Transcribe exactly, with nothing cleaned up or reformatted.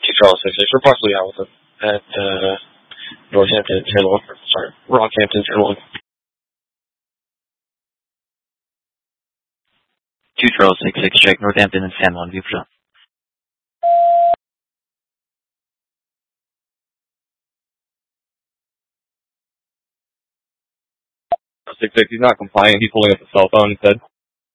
Two Charles six six. We're partially out with it at uh, Northampton ten one. Sorry, Rockhampton ten one. Two Charles six six. Check Northampton and San Juan. View for shot. six six. He's not complying. He's holding up the cell phone instead.